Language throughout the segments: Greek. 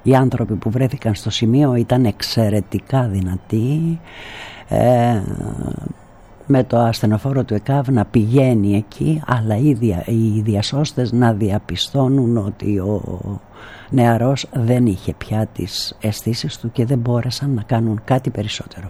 Οι άνθρωποι που βρέθηκαν στο σημείο ήταν εξαιρετικά δυνατοί, με το ασθενοφόρο του ΕΚΑΒ να πηγαίνει εκεί, αλλά οι διασώστες να διαπιστώνουν ότι ο νεαρός δεν είχε πια τις αισθήσεις του και δεν μπόρεσαν να κάνουν κάτι περισσότερο.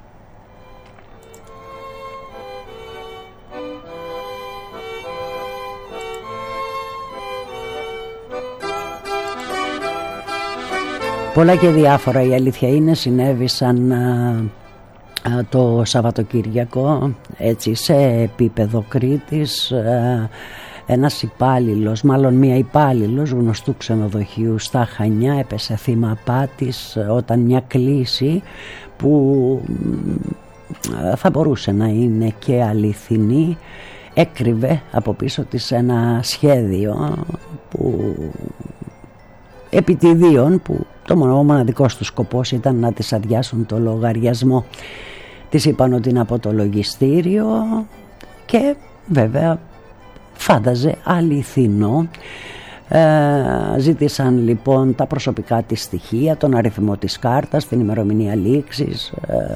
Πολλά και διάφορα, η αλήθεια είναι, συνέβησαν το Σαββατοκύριακο, έτσι, σε επίπεδο Κρήτης. Ένας υπάλληλος, μάλλον μία υπάλληλος γνωστού ξενοδοχείου στα Χανιά, έπεσε θύμα απάτης όταν μια κλήση που θα μπορούσε να είναι και αληθινή έκρυβε από πίσω της ένα σχέδιο που επιτιδίων, που το μοναδικός του σκοπός ήταν να της αδειάσουν το λογαριασμό. Της είπαν ότι είναι από το λογιστήριο και βέβαια φάνταζε αληθινό. Ζήτησαν λοιπόν τα προσωπικά της στοιχεία, τον αριθμό της κάρτας, την ημερομηνία λήξης,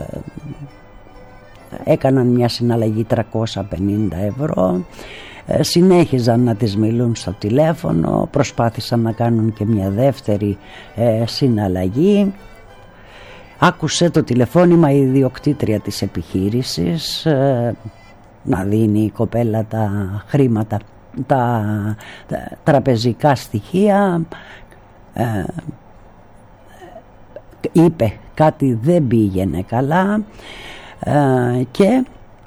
έκαναν μια συναλλαγή 350 ευρώ. Συνέχιζαν να τις μιλούν στο τηλέφωνο, προσπάθησαν να κάνουν και μια δεύτερη συναλλαγή. Άκουσε το τηλεφώνημα η ιδιοκτήτρια της επιχείρησης να δίνει η κοπέλα τα χρήματα, τα τραπεζικά στοιχεία. Είπε κάτι δεν πήγαινε καλά και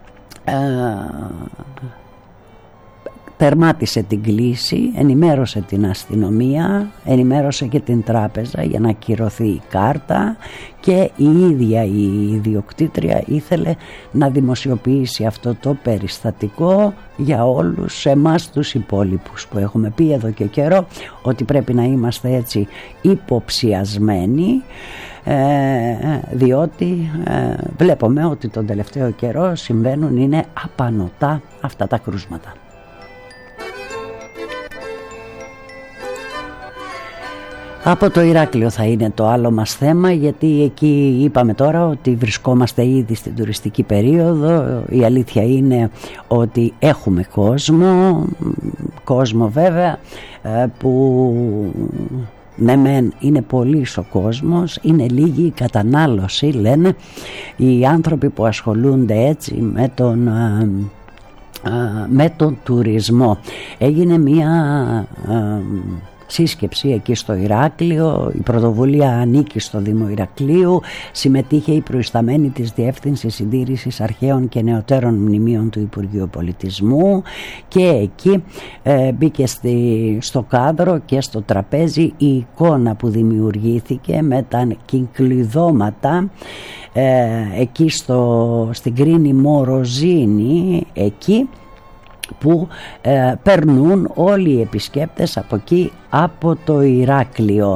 τερμάτισε την κλήση, ενημέρωσε την αστυνομία, ενημέρωσε και την τράπεζα για να ακυρωθεί η κάρτα και η ίδια η ιδιοκτήτρια ήθελε να δημοσιοποιήσει αυτό το περιστατικό για όλους εμάς τους υπόλοιπους που έχουμε πει εδώ και καιρό ότι πρέπει να είμαστε έτσι υποψιασμένοι, διότι βλέπουμε ότι τον τελευταίο καιρό συμβαίνουν, είναι απανωτά αυτά τα κρούσματα. Από το Ηράκλειο θα είναι το άλλο μας θέμα, γιατί εκεί είπαμε τώρα ότι βρισκόμαστε ήδη στην τουριστική περίοδο. Η αλήθεια είναι ότι έχουμε κόσμο βέβαια που ναι μεν είναι πολύς ο κόσμος, είναι λίγη η κατανάλωση, λένε οι άνθρωποι που ασχολούνται έτσι με τον τουρισμό. Έγινε μια σύσκεψη εκεί στο Ηράκλειο, η πρωτοβουλία ανήκει στο Δήμο Ηρακλείου, συμμετείχε η προϊσταμένη της Διεύθυνσης Συντήρησης Αρχαίων και Νεωτέρων Μνημείων του Υπουργείου Πολιτισμού και εκεί μπήκε στο κάδρο και στο τραπέζι η εικόνα που δημιουργήθηκε με τα κυκλειδώματα εκεί στην Κρίνη Μοροζίνη, εκεί που περνούν όλοι οι επισκέπτες από εκεί, από το Ηράκλειο.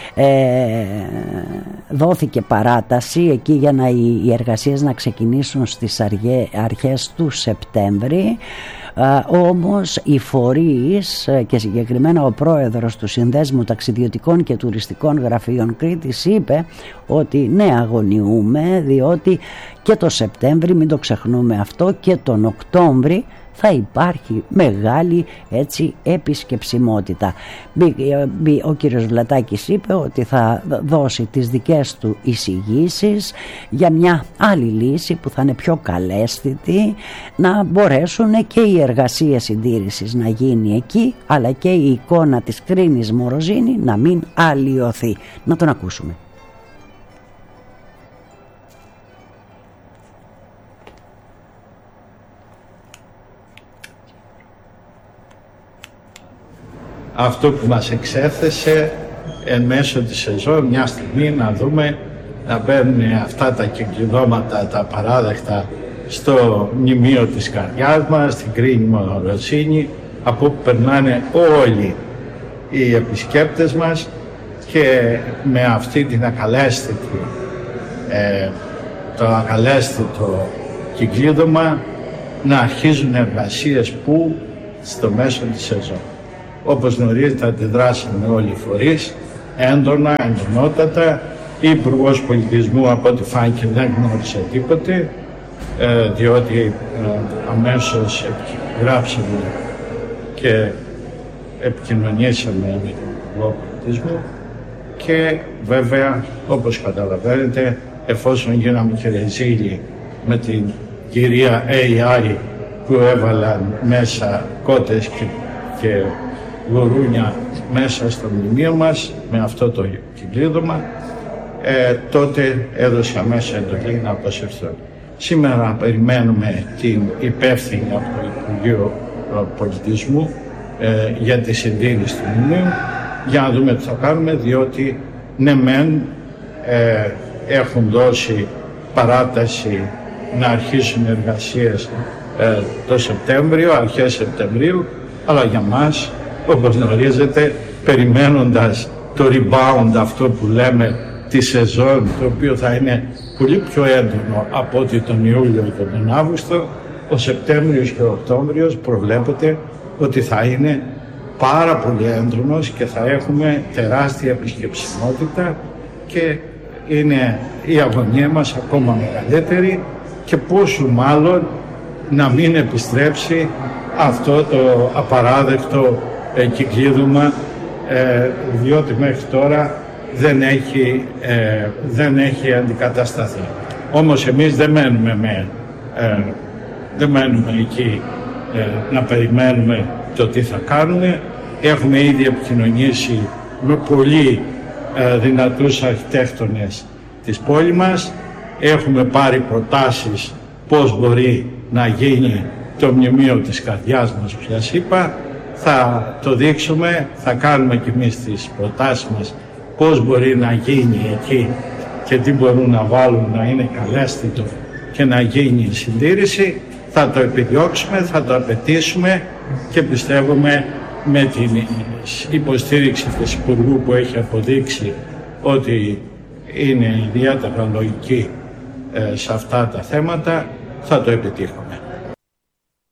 Δόθηκε παράταση εκεί για οι εργασίες να ξεκινήσουν στις αρχές του Σεπτέμβρη. Όμως οι φορείς και συγκεκριμένα ο πρόεδρος του Συνδέσμου Ταξιδιωτικών και Τουριστικών Γραφείων Κρήτης είπε ότι ναι, αγωνιούμε, διότι και το Σεπτέμβρη, μην το ξεχνούμε αυτό, και τον Οκτώβρη θα υπάρχει μεγάλη έτσι επισκεψιμότητα. Ο κύριος Βλατάκης είπε ότι θα δώσει τις δικές του εισηγήσεις για μια άλλη λύση που θα είναι πιο καλέσθητη, να μπορέσουν και οι εργασίες συντήρησης να γίνει εκεί, αλλά και η εικόνα της Κρίνης Μοροζίνη να μην αλλοιωθεί. Να τον ακούσουμε. Αυτό που μας εξέθεσε εν μέσω της σεζόν, μια στιγμή να δούμε να μπαίνουν αυτά τα κυκλειδώματα, τα παράδεκτα στο μνημείο της καρδιάς μας, στην Κρίνη Μοροζίνη, από όπου περνάνε όλοι οι επισκέπτες μας, και με αυτή την το ακαλέσθητο κυκλείδωμα να αρχίζουν εργασίες που στο μέσο της σεζόν. Όπως γνωρίζετε, αντιδράσαμε όλοι οι φορείς έντονα, εντονότατα. Η Υπουργός Πολιτισμού, από ό,τι φάνηκε, δεν γνώρισε τίποτε, διότι αμέσως γράψαμε και επικοινωνήσαμε με τον Υπουργό Πολιτισμού και βέβαια, όπως καταλαβαίνετε, εφόσον γίναμε και ρεζίλοι με την κυρία AI που έβαλαν μέσα κότες και γουρούνια μέσα στο μνημείο μας με αυτό το κυκλίδωμα, τότε έδωσε αμέσως εντολή να αποσυρθούν. Σήμερα περιμένουμε την υπεύθυνη από το Υπουργείο Πολιτισμού για τη συντήρηση του μνημείου, για να δούμε τι θα κάνουμε, διότι ναι μεν έχουν δώσει παράταση να αρχίσουν εργασίες το Σεπτέμβριο, αρχές Σεπτεμβρίου, αλλά για μας, όπως γνωρίζετε, περιμένοντας το rebound, αυτό που λέμε, τη σεζόν, το οποίο θα είναι πολύ πιο έντονο από ότι τον Ιούλιο και τον Αύγουστο, ο Σεπτέμβριος και ο Οκτώβριος προβλέπεται ότι θα είναι πάρα πολύ έντονος και θα έχουμε τεράστια επισκεψιμότητα και είναι η αγωνία μας ακόμα μεγαλύτερη και πόσο μάλλον να μην επιστρέψει αυτό το απαράδεκτο κυκλίδωμα, διότι μέχρι τώρα δεν έχει αντικατασταθεί. Όμως εμείς δεν μένουμε εκεί να περιμένουμε το τι θα κάνουμε. Έχουμε ήδη επικοινωνήσει με πολύ δυνατούς αρχιτέκτονες της πόλης μας. Έχουμε πάρει προτάσεις πώς μπορεί να γίνει το μνημείο της καρδιάς μας, που σας είπα. Θα το δείξουμε, θα κάνουμε κι εμείς τις προτάσεις μας πώς μπορεί να γίνει εκεί και τι μπορούν να βάλουν να είναι καλέσθητο και να γίνει η συντήρηση. Θα το επιδιώξουμε, θα το απαιτήσουμε και πιστεύουμε με την υποστήριξη της Υπουργού που έχει αποδείξει ότι είναι ιδιαίτερα λογική σε αυτά τα θέματα, θα το επιτύχουμε.